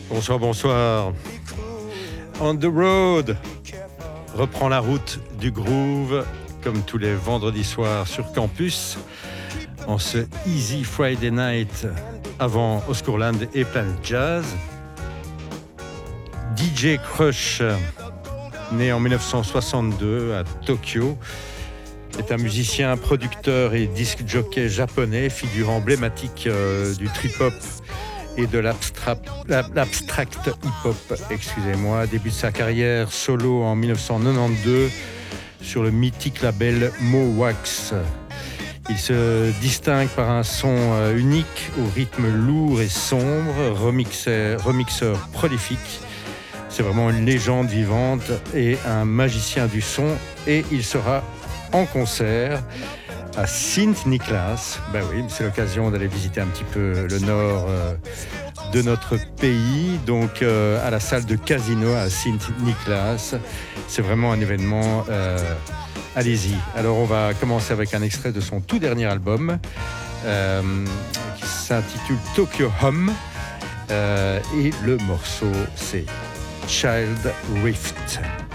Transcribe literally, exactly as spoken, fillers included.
Bonsoir, bonsoir. On the road reprend la route du groove comme tous les vendredis soirs sur campus en ce Easy Friday Night avant Oscourland et Planet Jazz. D J Crush, né en dix-neuf cent soixante-deux à Tokyo, est un musicien, producteur et disc jockey japonais, figure emblématique euh, du trip-hop et de l'abstract, l'abstract hip-hop, excusez-moi. Débute sa carrière solo en dix-neuf cent quatre-vingt-douze sur le mythique label Mo-Wax. Il se distingue par un son unique au rythme lourd et sombre, remixeur, remixeur prolifique. C'est vraiment une légende vivante et un magicien du son, et il sera en concert à Sint-Niklaas. Ben oui, c'est l'occasion d'aller visiter un petit peu le nord euh, de notre pays, donc euh, à la salle de Casino à Sint-Niklaas. C'est vraiment un événement, euh, allez-y. Alors on va commencer avec un extrait de son tout dernier album euh, qui s'intitule Tokyo Hum, euh, et le morceau c'est Child Rift.